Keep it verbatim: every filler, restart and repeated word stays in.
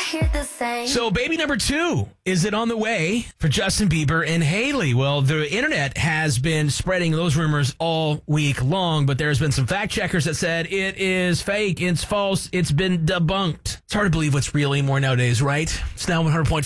hear the same. So, baby number two, is it on the way for Justin Bieber and Hailey? Well, the internet has been spreading those rumors all week long, but there's been some fact checkers that said it is fake, it's false, it's been debunked. It's hard to believe what's real anymore nowadays, right? It's now one hundred point five.